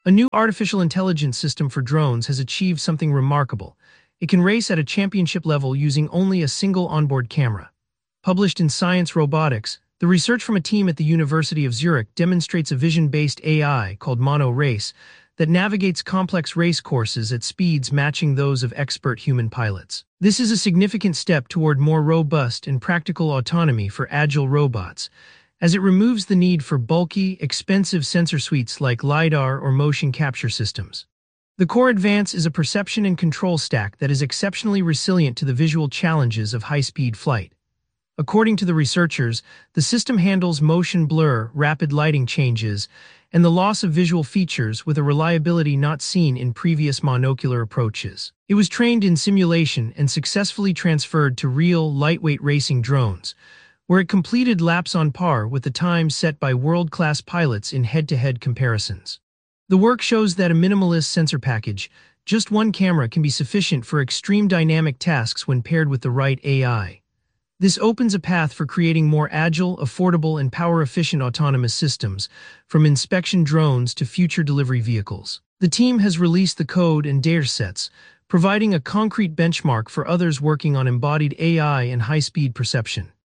A new artificial intelligence system for drones has achieved something remarkable. It can race at a championship level using only a single onboard camera. Published in Science Robotics, the research from a team at the University of Zurich demonstrates a vision-based AI called Mono Race that navigates complex race courses at speeds matching those of expert human pilots. This is a significant step toward more robust and practical autonomy for agile robots, as it removes the need for bulky, expensive sensor suites like LiDAR or motion capture systems. The core advance is a perception and control stack that is exceptionally resilient to the visual challenges of high-speed flight. According to the researchers, the system handles motion blur, rapid lighting changes, and the loss of visual features with a reliability not seen in previous monocular approaches. It was trained in simulation and successfully transferred to real, lightweight racing drones, where it completed laps on par with the times set by world-class pilots in head-to-head comparisons. The work shows that a minimalist sensor package, just one camera, can be sufficient for extreme dynamic tasks when paired with the right AI. This opens a path for creating more agile, affordable, and power-efficient autonomous systems, from inspection drones to future delivery vehicles. The team has released the code and datasets, providing a concrete benchmark for others working on embodied AI and high-speed perception.